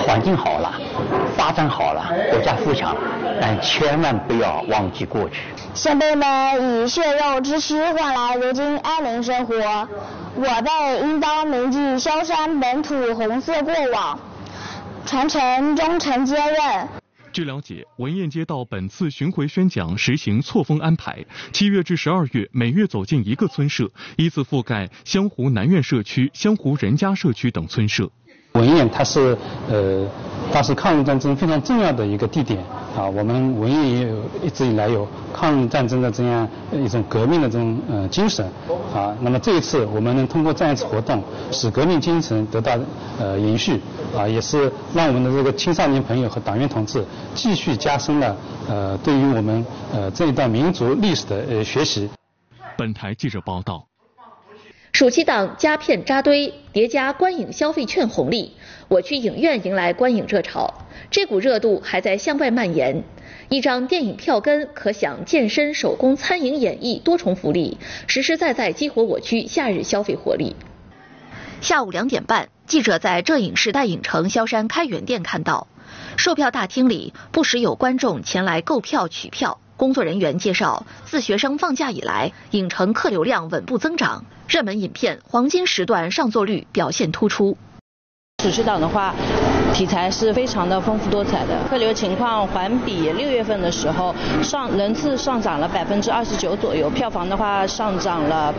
环境好了，发展好了，国家富强，但千万不要忘记过去。 先辈们以血肉之躯换来如今安宁生活，我辈应当铭记萧山本土红色过往，传承忠诚坚韧。 据了解，文彦街道本次巡回宣讲实行错峰安排，7月至12月每月走进一个村社，依次覆盖湘湖南苑社区、湘湖任家社区等村社。 文彦它是抗日战争非常重要的一个地点啊，我们文彦也有一直以来有抗日战争的这样一种革命的这种精神啊。那么这一次我们能通过这样一次活动，使革命精神得到延续啊，也是让我们的这个青少年朋友和党员同志继续加深了对于我们这一段民族历史的学习。 本台记者报道。 暑期档佳片扎堆，叠加观影消费券红利，我区影院迎来观影热潮。这股热度还在向外蔓延，一张电影票根可享健身、手工、餐饮、演艺多重福利，实实在在激活我区夏日消费活力。下午2点半，记者在浙影时代影城萧山开元店看到，售票大厅里不时有观众前来购票取票。工作人员介绍，自学生放假以来，影城客流量稳步增长，热门影片黄金时段上座率表现突出。 暑期档的话，题材是非常的丰富多彩的，客流情况环比6月份的时候人次上涨了29%左右，票房的话上涨了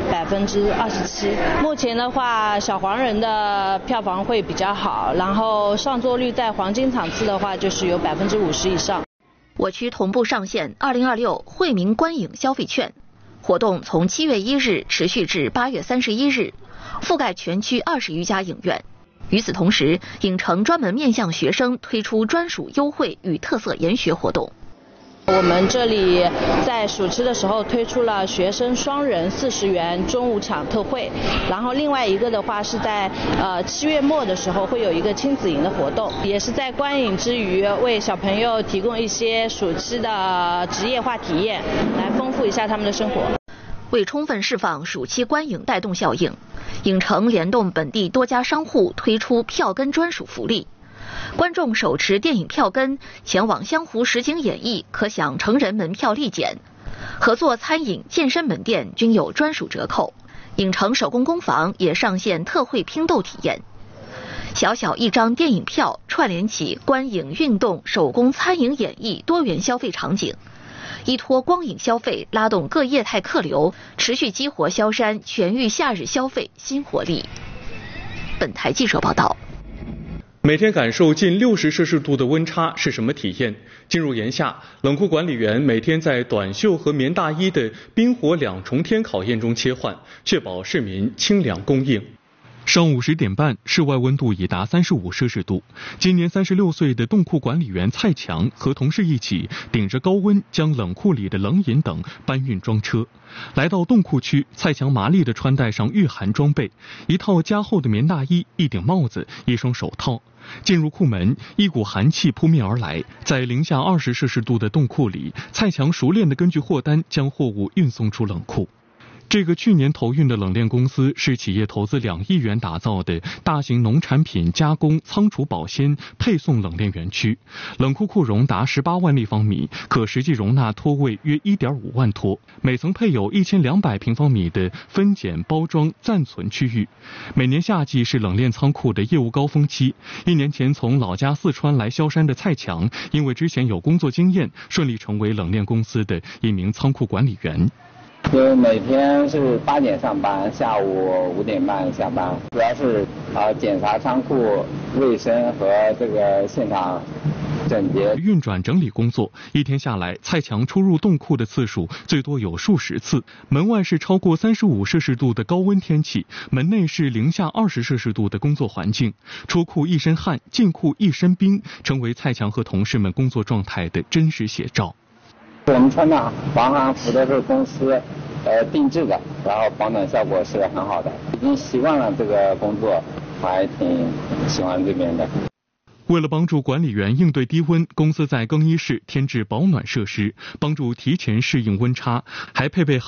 27%。目前的话，小黄人的票房会比较好，然后上座率在黄金场次的话就是有50%以上。 我区同步上线2026惠民观影消费券活动，从7月1日持续至8月31日，覆盖全区20余家影院。与此同时，影城专门面向学生推出专属优惠与特色研学活动。 我们这里在暑期的时候推出了学生双人40元中午抢特惠，然后另外一个的话是在7月末的时候会有一个亲子营的活动，也是在观影之余为小朋友提供一些暑期的职业化体验，来丰富一下他们的生活。 为充分释放暑期观影带动效应，影城联动本地多家商户推出票根专属福利。观众手持电影票根前往湘湖实景演艺，可享成人门票立减；合作餐饮、健身门店均有专属折扣。影城手工工坊也上线特惠拼豆体验。小小一张电影票串联起观影、运动、手工、餐饮、演艺多元消费场景，依托光影消费拉动各业态客流，持续激活萧山全域夏日消费新活力。本台记者报道。 每天感受近60摄氏度的温差是什么体验？进入炎夏，冷库管理员每天在短袖和棉大衣的冰火2重天考验中切换，确保市民清凉供应。上午10点半，室外温度已达35摄氏度。今年36岁的冻库管理员蔡强和同事一起顶着高温将冷库里的冷饮等搬运装车。来到冻库区，蔡强麻利地穿戴上御寒装备，一套加厚的棉大衣、一顶帽子、一双手套。进入库门，一股寒气扑面而来，在零下20摄氏度的冻库里，蔡强熟练地根据货单将货物运送出冷库。这个去年投运的冷链公司是企业投资2亿元打造的大型农产品加工、仓储、保鲜、配送冷链园区，冷库库容达18万立方米，可实际容纳拖位约1.5万拖，每层配有1200平方米的分拣、包装、暂存区域。每年夏季是冷链仓库的业务高峰期，1年前从老家四川来萧山的蔡强，因为之前有工作经验，顺利成为冷链公司的一名仓库管理员。 就每天是8点上班，下午5点半下班，主要是检查仓库卫生和这个现场整洁。 运转整理工作一天下来，蔡强出入冻库的次数最多有数十次。门外是超过35摄氏度的高温天气，门内是零下20摄氏度的工作环境。出库一身汗，进库一身冰，成为蔡强和同事们工作状态的真实写照。 我们穿的防寒服都是公司定制的，然后保暖效果是很好的，已经习惯了这个工作，还挺喜欢这边的。 为了帮助管理员应对低温，公司在更衣室添置保暖设施，帮助提前适应温差，还配备好